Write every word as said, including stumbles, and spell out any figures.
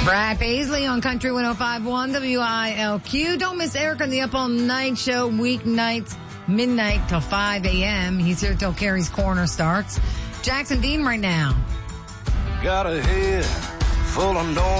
Brad Paisley on Country one oh five point one W I L Q. Don't miss Eric on the Up All Night Show, weeknights, midnight till five a.m. He's here till Carrie's Corner starts. Jackson Dean right now. Got a head full of